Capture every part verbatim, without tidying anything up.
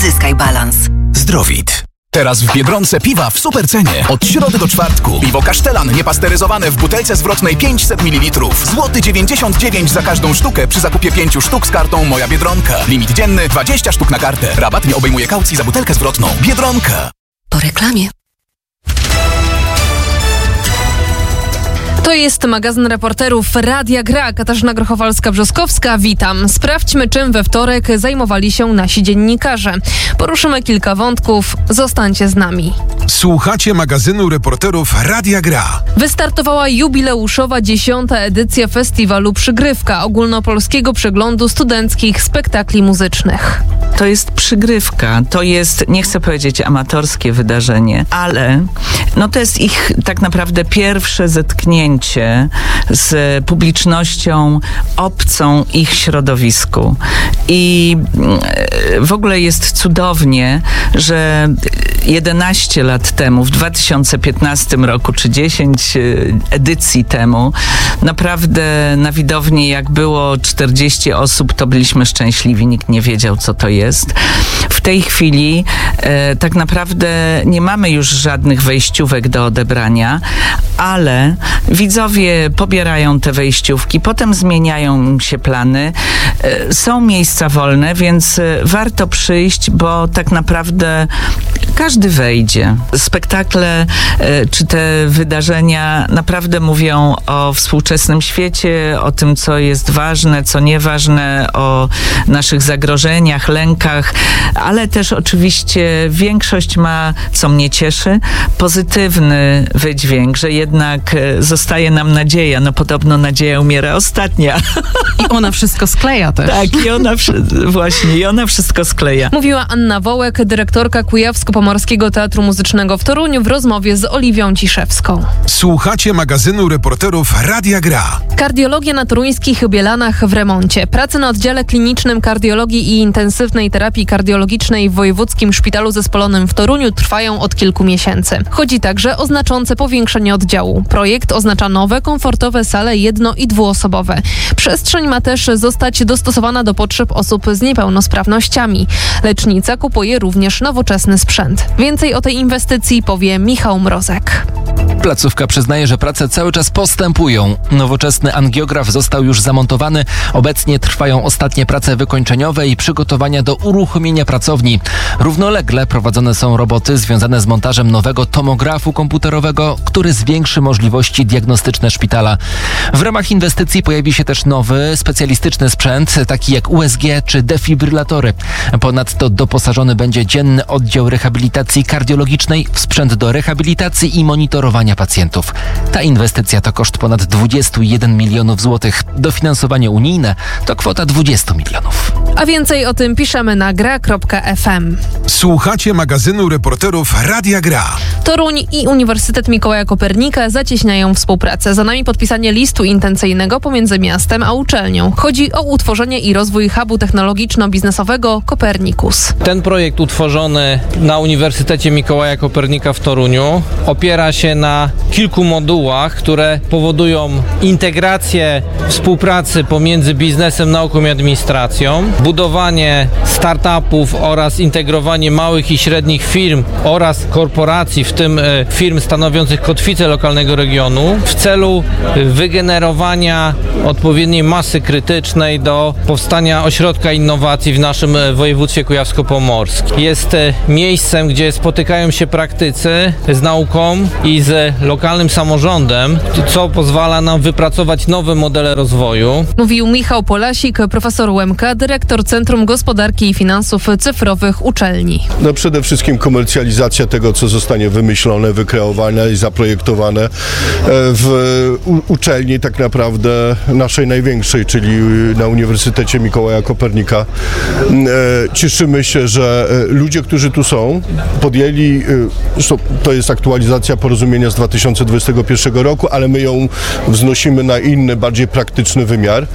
Zyskaj balans. Zdrowit. Teraz w Biedronce piwa w supercenie. Od środy do czwartku. Piwo Kasztelan niepasteryzowane w butelce zwrotnej pięćset mililitrów. Złoty dziewięćdziesiąt dziewięć za każdą sztukę przy zakupie pięciu sztuk z kartą Moja Biedronka. Limit dzienny dwadzieścia sztuk na kartę. Rabat nie obejmuje kaucji za butelkę zwrotną. Biedronka. Po reklamie. To jest magazyn reporterów Radia Gra. Katarzyna Grochowalska-Brzoskowska, witam. Sprawdźmy, czym we wtorek zajmowali się nasi dziennikarze. Poruszymy kilka wątków. Zostańcie z nami. Słuchacie magazynu reporterów Radia Gra. Wystartowała jubileuszowa dziesiąta edycja festiwalu Przygrywka, ogólnopolskiego przeglądu studenckich spektakli muzycznych. To jest przygrywka, to jest, nie chcę powiedzieć amatorskie wydarzenie, ale no to jest ich tak naprawdę pierwsze zetknięcie z publicznością obcą ich środowisku. I w ogóle jest cudownie, że jedenaście lat temu, w dwa tysiące piętnastym roku, czy dziesięć edycji temu, naprawdę na widowni jak było czterdzieści osób, to byliśmy szczęśliwi, nikt nie wiedział, co to jest. W tej chwili e, tak naprawdę nie mamy już żadnych wejściówek do odebrania, ale widzowie pobierają te wejściówki, potem zmieniają się plany. E, są miejsca wolne, więc warto przyjść, bo tak naprawdę każdy wejdzie. Spektakle e, czy te wydarzenia naprawdę mówią o współczesnym świecie, o tym, co jest ważne, co nieważne, o naszych zagrożeniach, lękach, ale też oczywiście większość ma, co mnie cieszy, pozytywny wydźwięk, że jednak zostaje nam nadzieja. No podobno nadzieja umiera ostatnia. I ona wszystko skleja też. Tak, i ona właśnie, i ona wszystko skleja. Mówiła Anna Wołek, dyrektorka Kujawsko-Pomorskiego Teatru Muzycznego w Toruniu w rozmowie z Oliwią Ciszewską. Słuchacie magazynu reporterów Radia Gra. Kardiologia na toruńskich Bielanach w remoncie. Prace na oddziale klinicznym kardiologii i intensywnej terapii kardiologicznej w Wojewódzkim Szpitalu Zespolonym w Toruniu trwają od kilku miesięcy. Chodzi także o znaczące powiększenie oddziału. Projekt oznacza nowe, komfortowe sale jedno- i dwuosobowe. Przestrzeń ma też zostać dostosowana do potrzeb osób z niepełnosprawnościami. Lecznica kupuje również nowoczesny sprzęt. Więcej o tej inwestycji powie Michał Mrozek. Placówka przyznaje, że prace cały czas postępują. Nowoczesny angiograf został już zamontowany. Obecnie trwają ostatnie prace wykończeniowe i przygotowania do uruchomienia pracowni. Równolegle prowadzone są roboty związane z montażem nowego tomografu komputerowego, który zwiększy możliwości diagnostyczne szpitala. W ramach inwestycji pojawi się też nowy, specjalistyczny sprzęt, taki jak U S G czy defibrylatory. Ponadto doposażony będzie dzienny oddział rehabilitacji kardiologicznej w sprzęt do rehabilitacji i monitorowania pacjentów. Ta inwestycja to koszt ponad dwadzieścia jeden milionów złotych. Dofinansowanie unijne to kwota dwadzieścia milionów. A więcej o tym piszemy na gra kropka f m. Słuchacie magazynu reporterów Radia Gra. Toruń i Uniwersytet Mikołaja Kopernika zacieśniają współpracę. Za nami podpisanie listu intencyjnego pomiędzy miastem a uczelnią. Chodzi o utworzenie i rozwój hubu technologiczno-biznesowego Kopernikus. Ten projekt utworzony na Uniwersytecie Mikołaja Kopernika w Toruniu opiera się na kilku modułach, które powodują integrację współpracy pomiędzy biznesem, nauką i administracją, budowanie startupów oraz integrowanie małych i średnich firm oraz korporacji, w tym firm stanowiących kotwicę lokalnego regionu, w celu wygenerowania odpowiedniej masy krytycznej do powstania ośrodka innowacji w naszym województwie kujawsko-pomorskim. Jest miejscem, gdzie spotykają się praktycy z nauką i z lokalnym samorządem, co pozwala nam wypracować nowe modele rozwoju. Mówił Michał Polasik, profesor U M K, dyrektor Centrum Gospodarki i Finansów Cyfrowych uczelni. No przede wszystkim komercjalizacja tego, co zostanie wymyślone, wykreowane i zaprojektowane w uczelni tak naprawdę naszej największej, czyli na Uniwersytecie Mikołaja Kopernika. Cieszymy się, że ludzie, którzy tu są, podjęli, to jest aktualizacja porozumienia z z dwa tysiące dwudziestego pierwszego roku, ale my ją wznosimy na inny, bardziej praktyczny wymiar.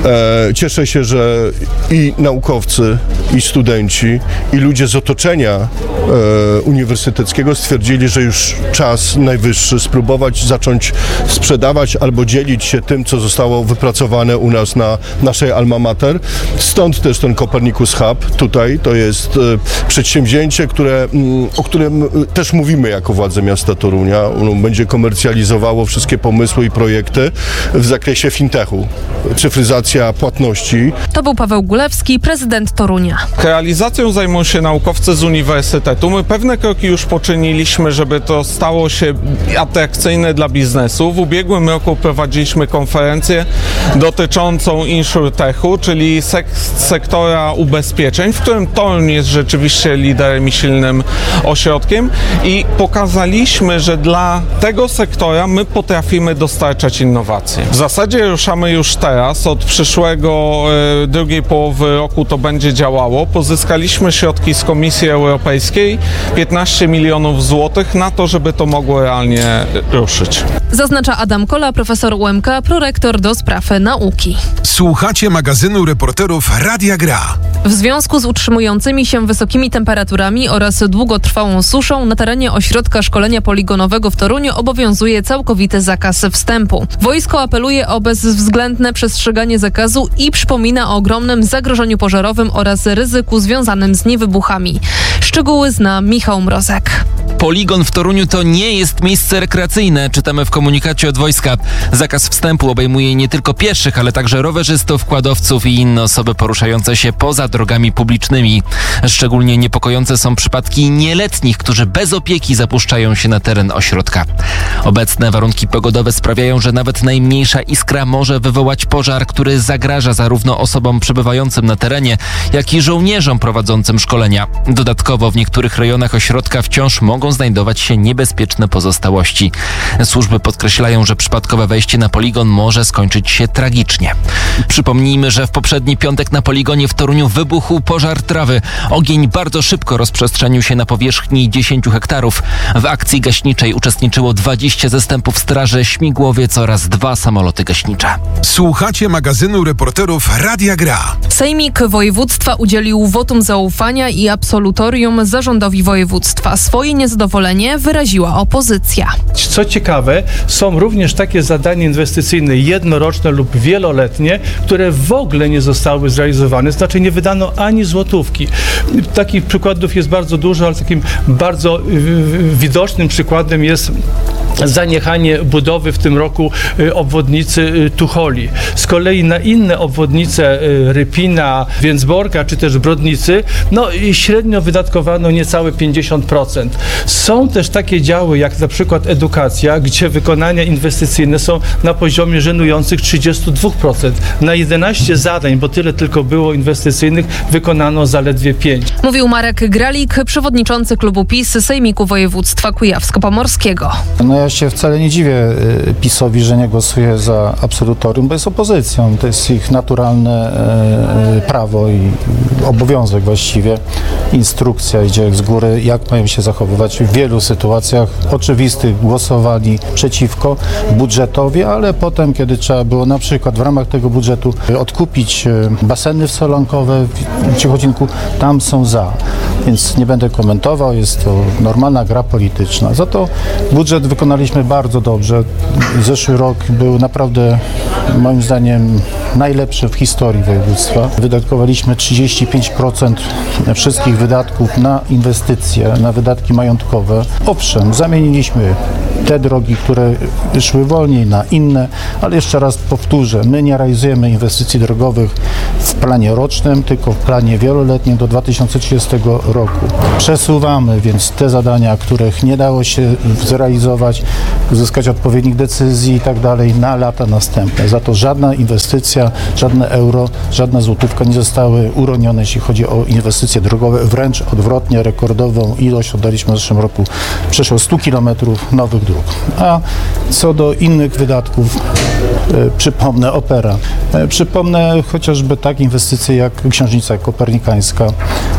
E, cieszę się, że i naukowcy, i studenci, i ludzie z otoczenia e, uniwersyteckiego stwierdzili, że już czas najwyższy spróbować zacząć sprzedawać albo dzielić się tym, co zostało wypracowane u nas na naszej alma mater. Stąd też ten Copernicus Hub tutaj, to jest e, przedsięwzięcie, które, m, o którym też mówimy jako władze miasta Torunia. Ono będzie komercjalizowało wszystkie pomysły i projekty w zakresie fintechu, cyfryzacja płatności. To był Paweł Gulewski, prezydent Torunia. Realizacją zajmą się naukowcy z uniwersytetu. My pewne kroki już poczyniliśmy, żeby to stało się atrakcyjne dla biznesu. W ubiegłym roku prowadziliśmy konferencję dotyczącą insurtechu, czyli sek- sektora ubezpieczeń, w którym Toruń jest rzeczywiście liderem i silnym ośrodkiem i pokazaliśmy, że dla tego sektora my potrafimy dostarczać innowacje. W zasadzie ruszamy już teraz, od przyszłego e, drugiej połowy roku to będzie działało. Pozyskaliśmy środki z Komisji Europejskiej, piętnaście milionów złotych na to, żeby to mogło realnie ruszyć. Zaznacza Adam Kola, profesor U M K, prorektor do spraw nauki. Słuchacie magazynu reporterów Radia Gra. W związku z utrzymującymi się wysokimi temperaturami oraz długotrwałą suszą na terenie ośrodka szkolenia poligonowego w Toruniu obowiązuje całkowity zakaz wstępu. Wojsko apeluje o bezwzględne przestrzeganie zakazu i przypomina o ogromnym zagrożeniu pożarowym oraz ryzyku związanym z niewybuchami. Szczegóły zna Michał Mrozek. Poligon w Toruniu to nie jest miejsce rekreacyjne, czytamy w komunikacie od wojska. Zakaz wstępu obejmuje nie tylko pieszych, ale także rowerzystów, kładowców i inne osoby poruszające się poza drogami publicznymi. Szczególnie niepokojące są przypadki nieletnich, którzy bez opieki zapuszczają się na teren ośrodka. Obecne warunki pogodowe sprawiają, że nawet najmniejsza iskra może wywołać pożar, który zagraża zarówno osobom przebywającym na terenie, jak i żołnierzom prowadzącym szkolenia. Dodatkowo w niektórych rejonach ośrodka wciąż mogą znajdować się niebezpieczne pozostałości. Służby podkreślają, że przypadkowe wejście na poligon może skończyć się tragicznie. Przypomnijmy, że w poprzedni piątek na poligonie w Toruniu wybuchł pożar trawy. Ogień bardzo szybko rozprzestrzenił się na powierzchni dziesięć hektarów. W akcji gaśniczej uczestniczyło dwadzieścia zastępów straży, śmigłowiec oraz dwa samoloty gaśnicze. Słuchacie magazynu reporterów Radia Gra. Sejmik województwa udzielił wotum zaufania i absolutorium zarządowi województwa. Swoje niezadowolenie wyraziła opozycja. Co ciekawe, są również takie zadania inwestycyjne jednoroczne lub wieloletnie, które w ogóle nie zostały zrealizowane, znaczy nie wydano ani złotówki. Takich przykładów jest bardzo dużo, ale takim bardzo widocznym przykładem jest zaniechanie budowy w tym roku obwodnicy Tucholi. Z kolei na inne obwodnice Rypina, Więcborka czy też Brodnicy, no średnio wydatkowano niecałe pięćdziesiąt procent. Są też takie działy jak na przykład edukacja, gdzie wykonania inwestycyjne są na poziomie żenujących trzydzieści dwa procent. Na jedenaście zadań, bo tyle tylko było inwestycyjnych, wykonano zaledwie pięć. Mówił Marek Gralik, przewodniczący klubu PiS Sejmiku Województwa Kujawsko-Pomorskiego. No ja się wcale nie dziwię PiS-owi, że nie głosuje za absolutorium, bo jest opozycją. To jest ich naturalne e, prawo i obowiązek właściwie. Instrukcja idzie z góry, jak mają się zachowywać. W wielu sytuacjach oczywistych głosowali przeciwko budżetowi, ale potem, kiedy trzeba było na przykład w ramach tego budżetu odkupić baseny solonkowe w Ciechocinku, tam są za. Więc nie będę komentował, jest to normalna gra polityczna. Za to budżet wykonaliśmy bardzo dobrze. Zeszły rok był naprawdę, moim zdaniem, najlepszy w historii województwa. Wydatkowaliśmy trzydzieści pięć procent wszystkich wydatków na inwestycje, na wydatki majątkowe. Owszem, zamieniliśmy te drogi, które szły wolniej, na inne, ale jeszcze raz powtórzę, my nie realizujemy inwestycji drogowych w planie rocznym, tylko w planie wieloletnim do dwa tysiące trzydziestego roku. Przesuwamy więc te zadania, których nie dało się zrealizować, uzyskać odpowiednich decyzji i tak dalej na lata następne. Za to żadna inwestycja, żadne euro, żadna złotówka nie zostały uronione, jeśli chodzi o inwestycje drogowe. Wręcz odwrotnie, rekordową ilość oddaliśmy w zeszłym roku, przeszło sto kilometrów nowych dróg. A co do innych wydatków, e, przypomnę opera. E, przypomnę chociażby takie inwestycje jak Księżnica Kopernikańska,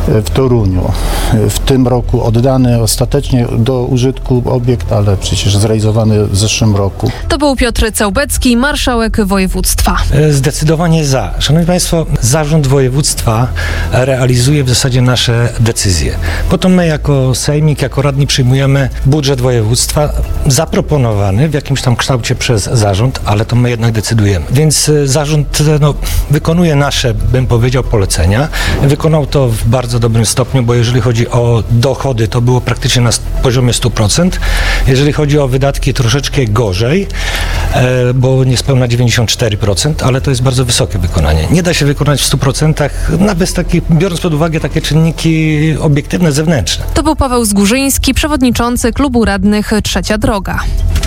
w Toruniu. W tym roku oddany ostatecznie do użytku obiekt, ale przecież zrealizowany w zeszłym roku. To był Piotr Całbecki, marszałek województwa. Zdecydowanie za. Szanowni Państwo, zarząd województwa realizuje w zasadzie nasze decyzje. Bo to my jako sejmik, jako radni przyjmujemy budżet województwa zaproponowany w jakimś tam kształcie przez zarząd, ale to my jednak decydujemy. Więc zarząd no, wykonuje nasze, bym powiedział, polecenia. Wykonał to w bardzo dobrym stopniu, bo jeżeli chodzi o dochody, to było praktycznie na poziomie stu procent. Jeżeli chodzi o wydatki, troszeczkę gorzej, bo niespełna dziewięćdziesiąt cztery procent, ale to jest bardzo wysokie wykonanie. Nie da się wykonać w stu procentach, nawet taki, biorąc pod uwagę takie czynniki obiektywne, zewnętrzne. To był Paweł Zgórzyński, przewodniczący klubu radnych Trzecia Droga.